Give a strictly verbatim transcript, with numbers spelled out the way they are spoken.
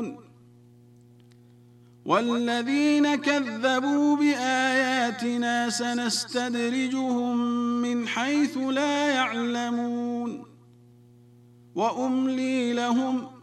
والذين كذبوا بآياتنا سنستدرجهم من حيث لا يعلمون وأملي لهم